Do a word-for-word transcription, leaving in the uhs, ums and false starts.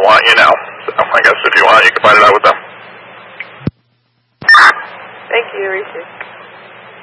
want you know. So I guess if you want, you can find it out with them. Thank you, Rishi.